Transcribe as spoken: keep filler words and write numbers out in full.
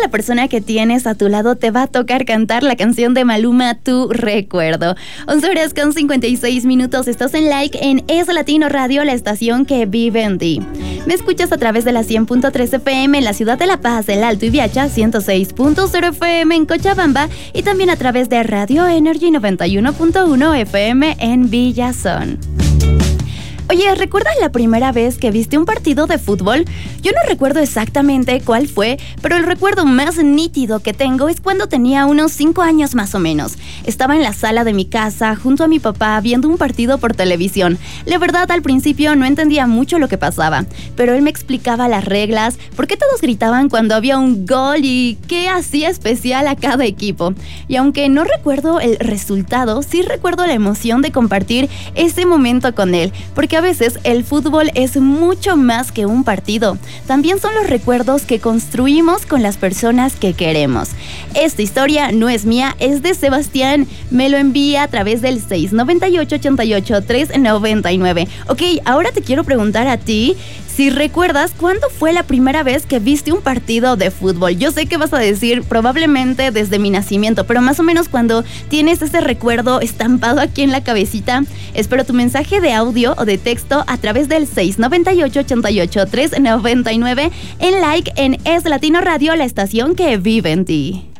la persona que tienes a tu lado te va a tocar cantar la canción de Maluma, Tu Recuerdo. once horas con cincuenta y seis minutos, estás en Like en Es Latino Radio, la estación que vive en ti. Me escuchas a través de la cien punto tres F M en la ciudad de La Paz, El Alto y Viacha, ciento seis punto cero F M en Cochabamba y también a través de Radio Energy noventa y uno punto uno F M en Villazón. Oye, ¿recuerdas la primera vez que viste un partido de fútbol? Yo no recuerdo exactamente cuál fue, pero el recuerdo más nítido que tengo es cuando tenía unos cinco años más o menos. Estaba en la sala de mi casa junto a mi papá viendo un partido por televisión. La verdad, al principio no entendía mucho lo que pasaba, pero él me explicaba las reglas, por qué todos gritaban cuando había un gol y qué hacía especial a cada equipo. Y aunque no recuerdo el resultado, sí recuerdo la emoción de compartir ese momento con él, porque a veces el fútbol es mucho más que un partido. También son los recuerdos que construimos con las personas que queremos. Esta historia no es mía, es de Sebastián. Me lo envía a través del seis noventa y ocho, ochenta y ocho, trescientos noventa y nueve. Ok, ahora te quiero preguntar a ti si recuerdas cuándo fue la primera vez que viste un partido de fútbol. Yo sé que vas a decir probablemente desde mi nacimiento, pero más o menos cuando tienes ese recuerdo estampado aquí en la cabecita. Espero tu mensaje de audio o de texto a través del seis noventa y ocho, ochenta y ocho, trescientos noventa y nueve en Like en Es Latino Radio, la estación que vive en ti.